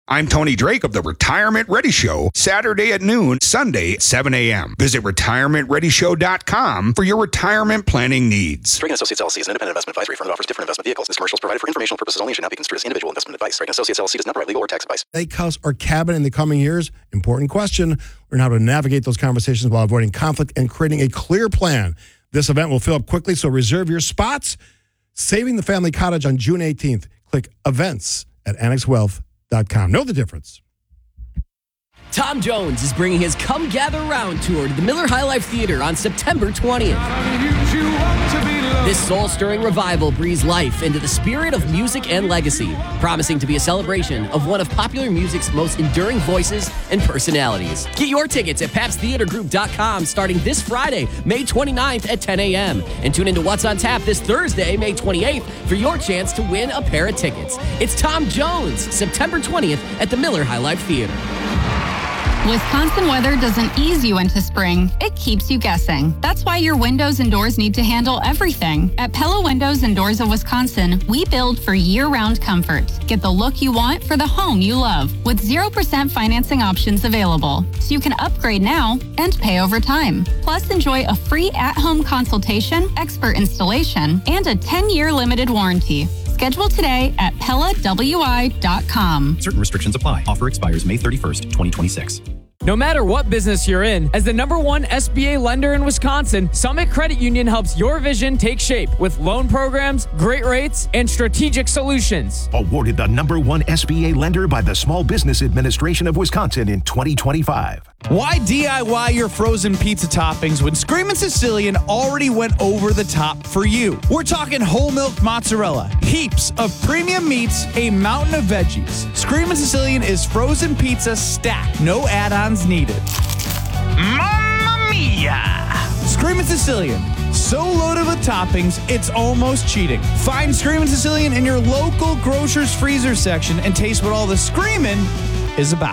I'm Tony Drake of the Retirement Ready Show, Saturday at noon, Sunday at 7 a.m. Visit retirementreadyshow.com for your retirement planning needs. Drake & Associates LLC is an independent investment advisory firm that offers different investment vehicles. This commercial is provided for informational purposes only and should not be construed as individual investment advice. Drake & Associates LLC does not provide legal or tax advice. Lake house or cabin in the coming years? Important question. Learn how to navigate those conversations while avoiding conflict and creating a clear plan. This event will fill up quickly, so reserve your spots. Saving the Family Cottage on June 18th. Click events at annexwealth.com. Know the difference. Tom Jones is bringing his Come Gather Round tour to the Miller High Life Theater on September 20th. This soul-stirring revival breathes life into the spirit of music and legacy, promising to be a celebration of one of popular music's most enduring voices and personalities. Get your tickets at papstheatergroup.com starting this Friday, May 29th at 10 a.m. And tune into What's on Tap this Thursday, May 28th for your chance to win a pair of tickets. It's Tom Jones, September 20th at the Miller High Life Theater. Wisconsin weather doesn't ease you into spring. It keeps you guessing. That's why your windows and doors need to handle everything. At Pella Windows and Doors of Wisconsin, we build for year-round comfort. Get the look you want for the home you love with 0% financing options available. So you can upgrade now and pay over time. Plus, enjoy a free at-home consultation, expert installation, and a 10-year limited warranty. Schedule today at PellaWI.com. Certain restrictions apply. Offer expires May 31st, 2026. No matter what business you're in, as the #1 SBA lender in Wisconsin, Summit Credit Union helps your vision take shape with loan programs, great rates, and strategic solutions. Awarded the #1 SBA lender by the Small Business Administration of Wisconsin in 2025. Why DIY your frozen pizza toppings when Screamin' Sicilian already went over the top for you? We're talking whole milk mozzarella, heaps of premium meats, a mountain of veggies. Screamin' Sicilian is frozen pizza stacked, no add-ons needed. Mamma mia! Screamin' Sicilian, so loaded with toppings, it's almost cheating. Find Screamin' Sicilian in your local grocer's freezer section and taste what all the screamin' is about.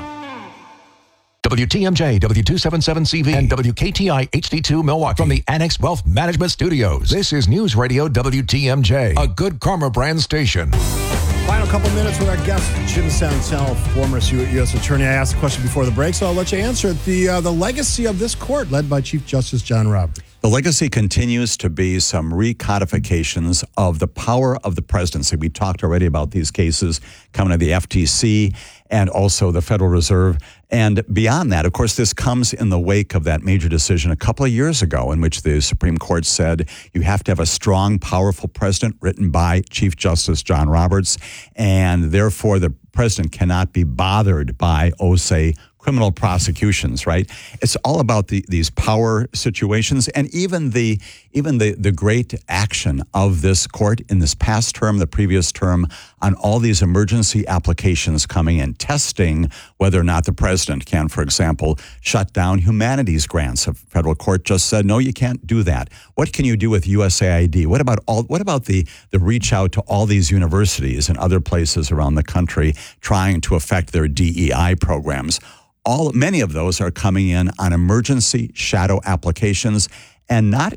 WTMJ, W277CV, and WKTI HD2 Milwaukee from the Annex Wealth Management Studios. This is News Radio WTMJ, a Good Karma brand station. Final couple minutes with our guest, Jim Santel, former U.S. Attorney. I asked a question before the break, so I'll let you answer it. The legacy of this court, led by Chief Justice John Roberts. The legacy continues to be some recodifications of the power of the presidency. We talked already about these cases coming to the FTC and also the Federal Reserve. And beyond that, of course, this comes in the wake of that major decision a couple of years ago in which the Supreme Court said you have to have a strong, powerful president written by Chief Justice John Roberts. And therefore, the president cannot be bothered by, say, criminal prosecutions, right? It's all about these power situations, and even the great action of this court in this past term, the previous term, on all these emergency applications coming in, testing whether or not the president can, for example, shut down humanities grants. A federal court just said, no, you can't do that. What can you do with USAID? What about the reach out to all these universities and other places around the country trying to affect their DEI programs? Many of those are coming in on emergency shadow applications, and not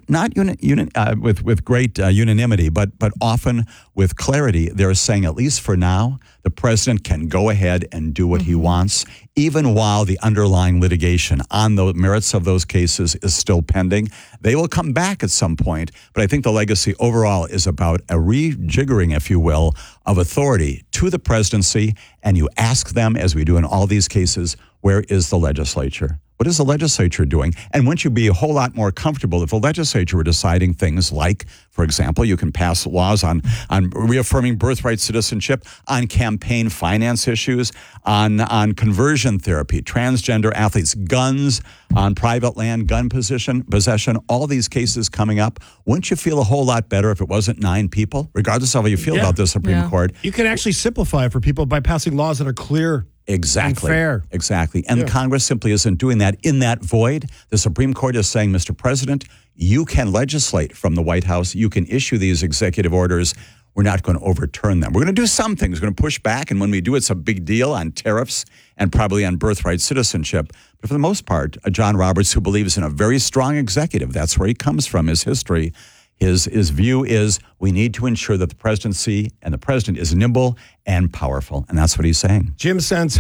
with great unanimity, but often with clarity. They're saying, at least for now, the president can go ahead and do what he wants, even while the underlying litigation on the merits of those cases is still pending. They will come back at some point, but I think the legacy overall is about a rejiggering, if you will, of authority to the presidency, and you ask them, as we do in all these cases, where is the legislature? What is the legislature doing? And wouldn't you be a whole lot more comfortable if the legislature were deciding things like, for example, you can pass laws on reaffirming birthright citizenship, on campaign finance issues, on conversion therapy, transgender athletes, guns, on private land, gun possession, all these cases coming up. Wouldn't you feel a whole lot better if it wasn't 9 people, regardless of how you feel about the Supreme Court? You can actually simplify it for people by passing laws that are clear. Exactly. And fair. Exactly. And Congress simply isn't doing that. In that void, the Supreme Court is saying, Mr. President, you can legislate from the White House. You can issue these executive orders. We're not going to overturn them. We're going to do some things. We're going to push back. And when we do, it's a big deal on tariffs and probably on birthright citizenship. But for the most part, John Roberts, who believes in a very strong executive, that's where he comes from, his history. His view is we need to ensure that the presidency and the president is nimble and powerful. And that's what he's saying. Jim Santel.